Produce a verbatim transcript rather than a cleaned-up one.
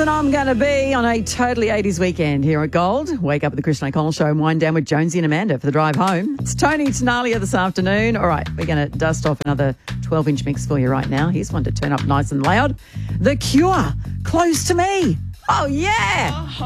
and I'm going to be on a totally eighties weekend here at Gold. Wake up with the Christian O'Connell Show and wind down with Jonesy and Amanda for the drive home. It's Tony Tenalia this afternoon. All right, we're going to dust off another twelve-inch mix for you right now. Here's one to turn up nice and loud. The Cure, Close to Me. Oh, yeah.